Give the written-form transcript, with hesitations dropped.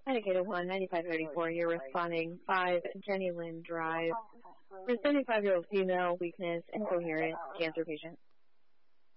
Medicated 1, 9534, you're responding 5 Jenny Lynn Drive. For a 75-year-old female, weakness, incoherent, cancer patient.